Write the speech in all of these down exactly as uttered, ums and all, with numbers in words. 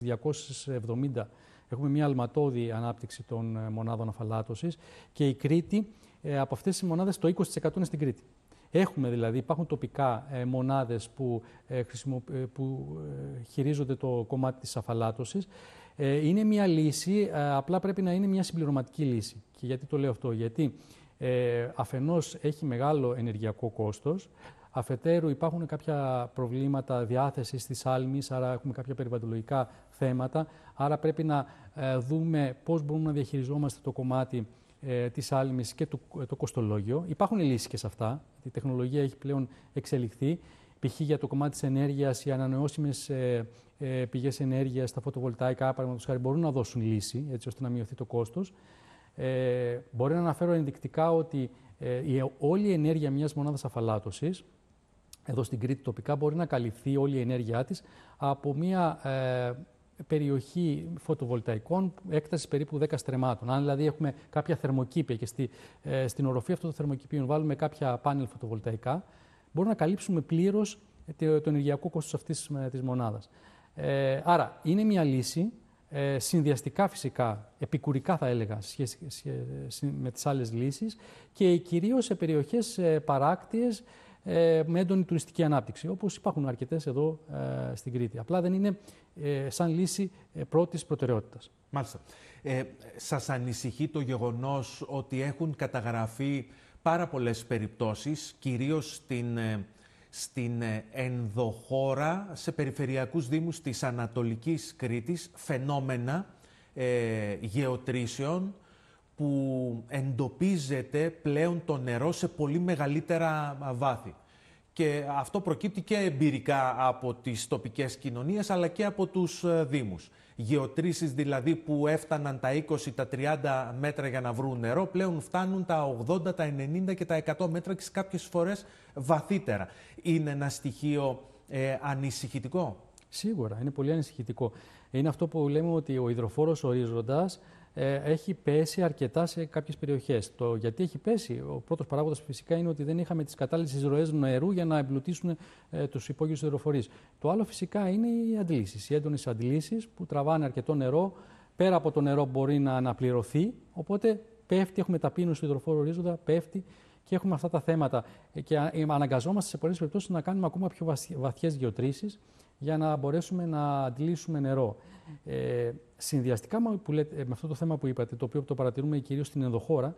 διακόσιες εβδομήντα έχουμε μια αλματώδη ανάπτυξη των μονάδων αφαλάτωσης και η Κρήτη, από αυτές τις μονάδες, το είκοσι τοις εκατό είναι στην Κρήτη. Έχουμε δηλαδή, υπάρχουν τοπικά ε, μονάδες που, ε, χρησιμο, ε, που ε, χειρίζονται το κομμάτι της αφαλάτωσης. Ε, είναι μια λύση, ε, απλά πρέπει να είναι μια συμπληρωματική λύση. Και γιατί το λέω αυτό? Γιατί ε, αφενός έχει μεγάλο ενεργειακό κόστος, αφετέρου υπάρχουν κάποια προβλήματα διάθεσης της άλμης, άρα έχουμε κάποια περιβαλλοντολογικά θέματα, άρα πρέπει να ε, δούμε πώς μπορούμε να διαχειριζόμαστε το κομμάτι ε, της άλμης και το, το κοστολόγιο. Υπάρχουν λύσεις και σε αυτά. Η τεχνολογία έχει πλέον εξελιχθεί. Π.χ. για το κομμάτι της ενέργειας, οι ανανεώσιμες ε, ε, πηγές ενέργειας, τα φωτοβολταϊκά, παραδείγματος χάρη, μπορούν να δώσουν λύση, έτσι ώστε να μειωθεί το κόστος. Ε, μπορεί να αναφέρω ενδεικτικά ότι ε, η, όλη η ενέργεια μιας μονάδας αφαλάτωσης, εδώ στην Κρήτη τοπικά, μπορεί να καλυφθεί όλη η ενέργειά της από μια ε, περιοχή φωτοβολταϊκών έκτασης περίπου δέκα στρεμμάτων. Αν δηλαδή έχουμε κάποια θερμοκήπια και στη, ε, στην οροφή αυτών των θερμοκηπίων βάλουμε κάποια πάνελ φωτοβολταϊκά, μπορούμε να καλύψουμε πλήρως το, το ενεργειακό κόστος αυτής της μονάδας. Ε, άρα είναι μια λύση, ε, συνδυαστικά φυσικά, επικουρικά θα έλεγα, σχέση, σχέση με τις άλλες λύσεις και κυρίως σε περιοχές ε, παράκτιες, με έντονη τουριστική ανάπτυξη, όπως υπάρχουν αρκετές εδώ ε, στην Κρήτη. Απλά δεν είναι ε, σαν λύση ε, πρώτης προτεραιότητας. Μάλιστα. Ε, σας ανησυχεί το γεγονός ότι έχουν καταγραφεί πάρα πολλές περιπτώσεις, κυρίως στην, ε, στην ε, ενδοχώρα, σε περιφερειακούς δήμους της Ανατολικής Κρήτης, φαινόμενα ε, γεωτρήσεων, που εντοπίζεται πλέον το νερό σε πολύ μεγαλύτερα βάθη. Και αυτό προκύπτει και εμπειρικά από τις τοπικές κοινωνίες, αλλά και από τους δήμους. Γεωτρήσεις δηλαδή που έφταναν τα είκοσι, τα τριάντα μέτρα για να βρουν νερό, πλέον φτάνουν τα ογδόντα, τα ενενήντα και τα εκατό μέτρα και κάποιες φορές βαθύτερα. Είναι ένα στοιχείο ε, ανησυχητικό. Σίγουρα, είναι πολύ ανησυχητικό. Είναι αυτό που λέμε ότι ο υδροφόρος ορίζοντας ε, έχει πέσει αρκετά σε κάποιες περιοχές. Το γιατί έχει πέσει, ο πρώτος παράγοντας φυσικά είναι ότι δεν είχαμε τις κατάλληλες εισρωές νερού για να εμπλουτίσουν ε, τους υπόγειους υδροφορείς. Το άλλο φυσικά είναι οι αντλήσεις, οι έντονες αντλήσεις που τραβάνε αρκετό νερό. Πέρα από το νερό μπορεί να αναπληρωθεί, οπότε πέφτει, έχουμε ταπείνωση του υδροφόρου ορίζοντα, πέφτει και έχουμε αυτά τα θέματα. Και αναγκαζόμαστε σε πολλές περιπτώσεις να κάνουμε ακόμα πιο βαθιές γεωτρήσεις για να μπορέσουμε να αντλήσουμε νερό. Ε, συνδυαστικά που λέτε, με αυτό το θέμα που είπατε, το οποίο το παρατηρούμε κυρίως στην ενδοχώρα,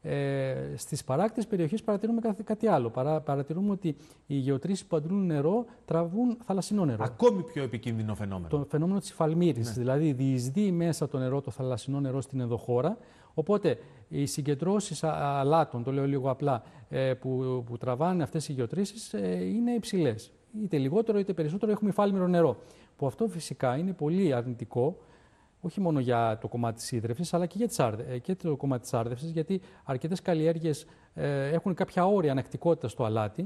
ε, στις παράκτιες περιοχές παρατηρούμε κάτι, κάτι άλλο. Παρα, παρατηρούμε ότι οι γεωτρήσεις που αντλούν νερό τραβούν θαλασσινό νερό. Ακόμη πιο επικίνδυνο φαινόμενο. Το φαινόμενο της υφαλμύρησης, ναι. Δηλαδή διεισδύει μέσα το νερό, το θαλασσινό νερό στην ενδοχώρα. Οπότε οι συγκεντρώσεις αλάτων, το λέω λίγο απλά, ε, που, που τραβάνε αυτές οι γεωτρήσεις ε, είναι υψηλές. Είτε λιγότερο είτε περισσότερο έχουμε υφάλμυρο νερό. Που αυτό φυσικά είναι πολύ αρνητικό, όχι μόνο για το κομμάτι της ίδρευσης, αλλά και για τις άρδε, και το κομμάτι της άρδευσης, γιατί αρκετές καλλιέργειες ε, έχουν κάποια όρια ανακτικότητα στο αλάτι.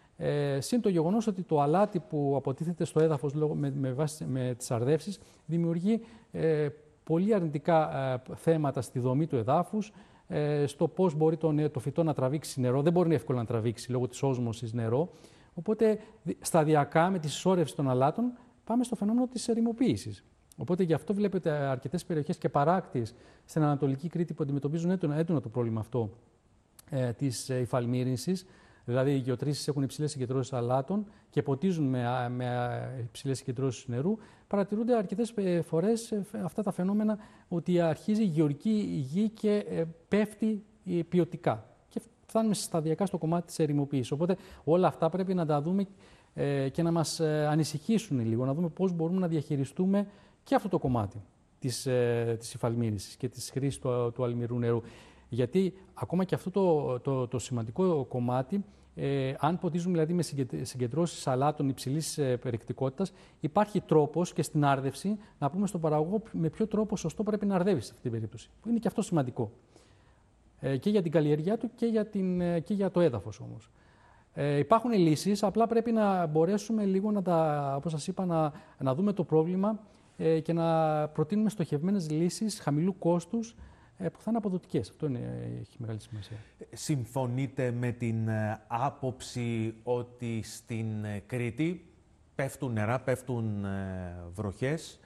Ε, συν το γεγονός ότι το αλάτι που αποτίθεται στο έδαφος με, με, βάση, με τις αρδεύσεις δημιουργεί ε, πολύ αρνητικά ε, θέματα στη δομή του εδάφους, ε, στο πώς μπορεί το, το φυτό να τραβήξει νερό. Δεν μπορεί εύκολα να τραβήξει λόγω της όσμωσης νερό. Οπότε, σταδιακά με τη συσσόρευση των αλάτων, πάμε στο φαινόμενο της ερημοποίησης. Οπότε, γι' αυτό βλέπετε αρκετές περιοχές και παράκτιες στην Ανατολική Κρήτη που αντιμετωπίζουν έντονα, έντονα το πρόβλημα αυτό ε, της ε, υφαλμύρινσης. Δηλαδή, οι γεωτρήσεις έχουν υψηλές συγκεντρώσεις αλάτων και ποτίζουν με, με υψηλές συγκεντρώσεις νερού. Παρατηρούνται αρκετές φορές ε, αυτά τα φαινόμενα ότι αρχίζει η γεωργική γη και ε, πέφτει ε, ποιοτικά. Φτάνουμε σταδιακά στο κομμάτι της ερημοποίησης. Οπότε όλα αυτά πρέπει να τα δούμε ε, και να μας ε, ανησυχήσουν λίγο, να δούμε πώς μπορούμε να διαχειριστούμε και αυτό το κομμάτι της, ε, της υφαλμύρησης και της χρήσης του, του αλμυρού νερού. Γιατί ακόμα και αυτό το, το, το σημαντικό κομμάτι, ε, αν ποτίζουμε δηλαδή με συγκεντρώσεις αλάτων υψηλής ε, περιεκτικότητας, υπάρχει τρόπος και στην άρδευση να πούμε στον παραγωγό με ποιο τρόπο σωστό πρέπει να αρδεύει σε αυτή την περίπτωση. Που είναι και αυτό σημαντικό. Και για την καλλιέργειά του και για, την, και για το έδαφος όμως. Ε, υπάρχουν λύσεις, απλά πρέπει να μπορέσουμε λίγο να τα, όπως σας είπα, να, να δούμε το πρόβλημα ε, και να προτείνουμε στοχευμένες λύσεις χαμηλού κόστους ε, που θα είναι αποδοτικές. Αυτό είναι, έχει μεγάλη σημασία. Συμφωνείτε με την άποψη ότι στην Κρήτη πέφτουν νερά, πέφτουν βροχές